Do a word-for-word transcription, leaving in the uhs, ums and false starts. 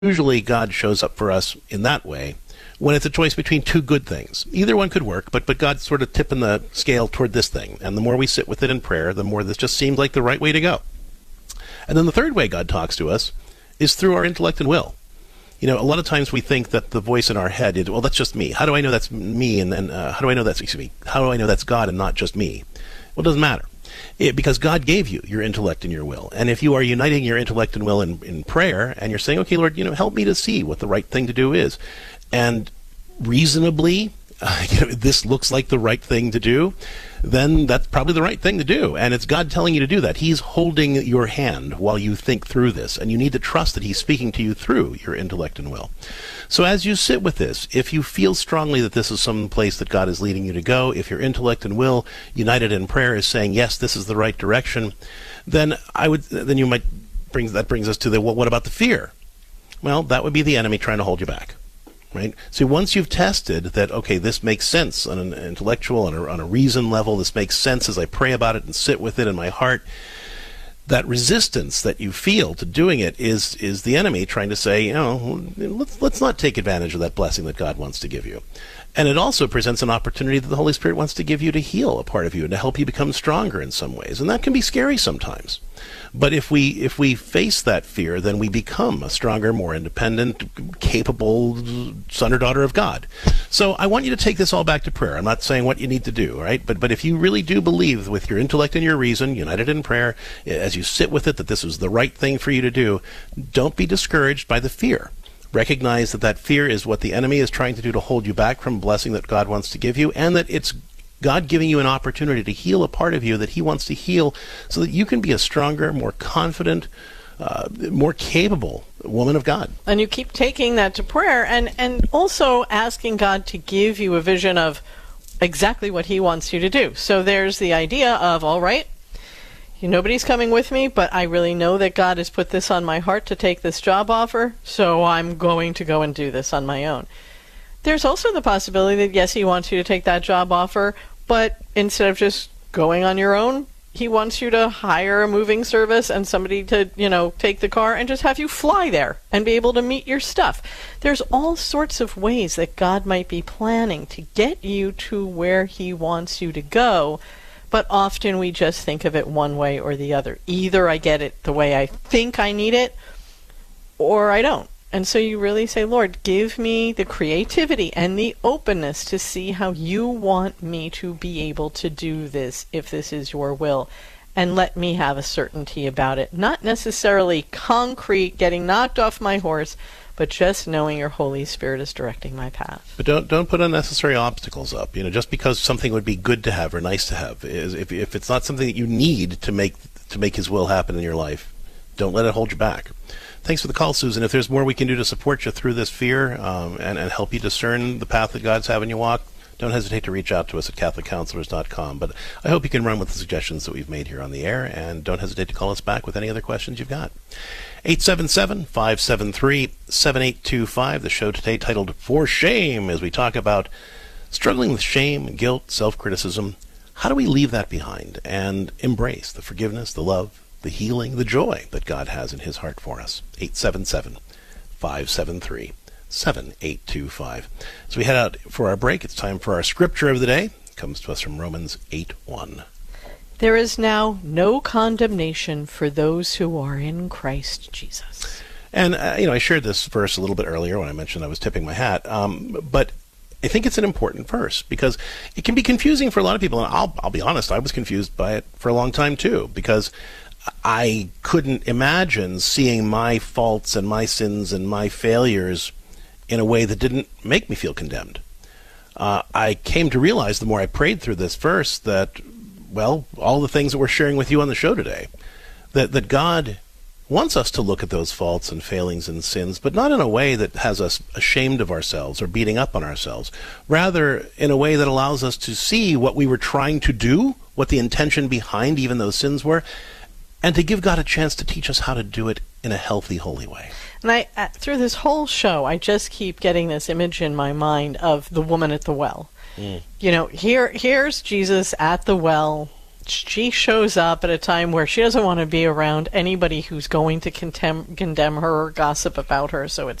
Usually God shows up for us in that way when it's a choice between two good things. Either one could work, but but God's sort of tipping the scale toward this thing. And the more we sit with it in prayer, the more this just seems like the right way to go. And then the third way God talks to us is through our intellect and will. You know, a lot of times we think that the voice in our head is, well, that's just me. How do I know that's me? And then uh, how do I know that's, excuse me, how do I know that's God and not just me? Well, it doesn't matter. It, because God gave you your intellect and your will. And if you are uniting your intellect and will in, in prayer, and you're saying, okay, Lord, you know, help me to see what the right thing to do is, and reasonably, uh, you know, this looks like the right thing to do, then that's probably the right thing to do. And it's God telling you to do that. He's holding your hand while you think through this, and you need to trust that He's speaking to you through your intellect and will. So as you sit with this, if you feel strongly that this is some place that God is leading you to go, if your intellect and will united in prayer is saying, yes, this is the right direction, then I would, then you might bring, that brings us to the, well, what about the fear? Well, that would be the enemy trying to hold you back. Right? So once you've tested that, okay, this makes sense on an intellectual, on a, on a reason level, this makes sense as I pray about it and sit with it in my heart, that resistance that you feel to doing it is is the enemy trying to say, you know, let's let's not take advantage of that blessing that God wants to give you. And it also presents an opportunity that the Holy Spirit wants to give you to heal a part of you and to help you become stronger in some ways. And that can be scary sometimes. But if we if we face that fear, then we become a stronger, more independent, capable son or daughter of God. So I want you to take this all back to prayer. I'm not saying what you need to do, right? But but if you really do believe with your intellect and your reason, united in prayer, as you sit with it, that this is the right thing for you to do, don't be discouraged by the fear. Recognize that that fear is what the enemy is trying to do to hold you back from blessing that God wants to give you, and that it's God giving you an opportunity to heal a part of you that He wants to heal so that you can be a stronger, more confident, uh, more capable woman of God. And you keep taking that to prayer and, and also asking God to give you a vision of exactly what He wants you to do. So there's the idea of, all right, nobody's coming with me, but I really know that God has put this on my heart to take this job offer, so I'm going to go and do this on my own. There's also the possibility that, yes, He wants you to take that job offer, but instead of just going on your own, He wants you to hire a moving service and somebody to, you know, take the car and just have you fly there and be able to meet your stuff. There's all sorts of ways that God might be planning to get you to where He wants you to go, but often we just think of it one way or the other. Either I get it the way I think I need it, or I don't. And so you really say, Lord, give me the creativity and the openness to see how You want me to be able to do this, if this is Your will. And let me have a certainty about it. Not necessarily concrete, getting knocked off my horse, but just knowing Your Holy Spirit is directing my path. But don't don't put unnecessary obstacles up. You know, just because something would be good to have or nice to have, is if if it's not something that you need to make to make His will happen in your life, don't let it hold you back. Thanks for the call, Susan. If there's more we can do to support you through this fear um, and, and help you discern the path that God's having you walk, don't hesitate to reach out to us at catholic counselors dot com. But I hope you can run with the suggestions that we've made here on the air, and don't hesitate to call us back with any other questions you've got. eight seven seven, five seven three, seven eight two five, the show today titled For Shame, as we talk about struggling with shame, guilt, self-criticism. How do we leave that behind and embrace the forgiveness, the love, the healing, the joy that God has in His heart for us? eight seven seven, five seven three, seven eight two five. As we head out for our break, it's time for our scripture of the day. It comes to us from Romans eight one. There is now no condemnation for those who are in Christ Jesus. And, uh, you know, I shared this verse a little bit earlier when I mentioned I was tipping my hat, um, but I think it's an important verse because it can be confusing for a lot of people. And I'll, I'll be honest, I was confused by it for a long time too, because I couldn't imagine seeing my faults and my sins and my failures in a way that didn't make me feel condemned. Uh, I came to realize the more I prayed through this verse that, well, all the things that we're sharing with you on the show today, that, that God wants us to look at those faults and failings and sins, but not in a way that has us ashamed of ourselves or beating up on ourselves. Rather, in a way that allows us to see what we were trying to do, what the intention behind even those sins were, and to give God a chance to teach us how to do it in a healthy, holy way. And I, uh, through this whole show, I just keep getting this image in my mind of the woman at the well. Mm. You know, here, here's Jesus at the well, she shows up at a time where she doesn't want to be around anybody who's going to condemn, condemn her or gossip about her. So it's